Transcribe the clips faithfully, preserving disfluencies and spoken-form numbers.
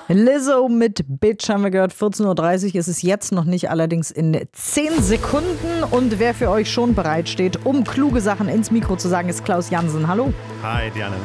Lizzo mit Bitch haben wir gehört, vierzehn Uhr dreißig ist es jetzt noch nicht, allerdings in zehn Sekunden. Und wer für euch schon bereitsteht, um kluge Sachen ins Mikro zu sagen, ist Klaus Jansen. Hallo. Hi, Diane.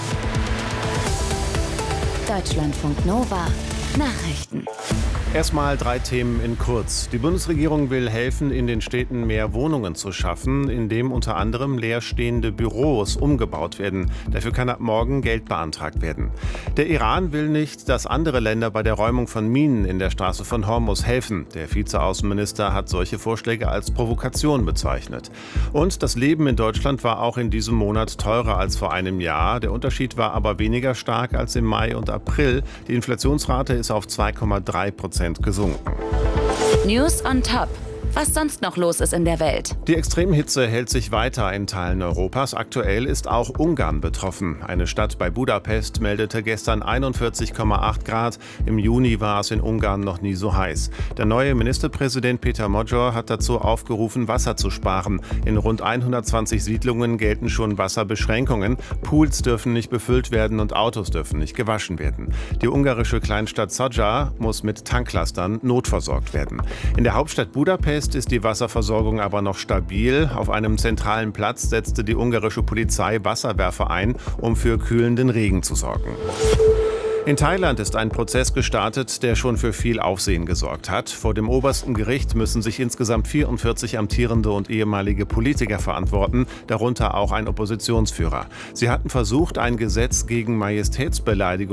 Deutschlandfunk Nova. Nachrichten. Erstmal drei Themen in kurz. Die Bundesregierung will helfen, in den Städten mehr Wohnungen zu schaffen, indem unter anderem leerstehende Büros umgebaut werden. Dafür kann ab morgen Geld beantragt werden. Der Iran will nicht, dass andere Länder bei der Räumung von Minen in der Straße von Hormuz helfen. Der Vizeaußenminister hat solche Vorschläge als Provokation bezeichnet. Und das Leben in Deutschland war auch in diesem Monat teurer als vor einem Jahr. Der Unterschied war aber weniger stark als im Mai und April. Die Inflationsrate ist auf zwei Komma drei Prozent gesunken. News on Top. Was sonst noch los ist in der Welt. Die Extremhitze hält sich weiter in Teilen Europas. Aktuell ist auch Ungarn betroffen. Eine Stadt bei Budapest meldete gestern einundvierzig Komma acht Grad. Im Juni war es in Ungarn noch nie so heiß. Der neue Ministerpräsident Péter Magyar hat dazu aufgerufen, Wasser zu sparen. In rund hundertzwanzig Siedlungen gelten schon Wasserbeschränkungen. Pools dürfen nicht befüllt werden und Autos dürfen nicht gewaschen werden. Die ungarische Kleinstadt Szolja muss mit Tanklastern notversorgt werden. In der Hauptstadt Budapest ist die Wasserversorgung aber noch stabil. Auf einem zentralen Platz setzte die ungarische Polizei Wasserwerfer ein, um für kühlenden Regen zu sorgen. In Thailand ist ein Prozess gestartet, der schon für viel Aufsehen gesorgt hat. Vor dem obersten Gericht müssen sich insgesamt vierundvierzig amtierende und ehemalige Politiker verantworten, darunter auch ein Oppositionsführer. Sie hatten versucht, ein Gesetz gegen Majestätsbeleidigung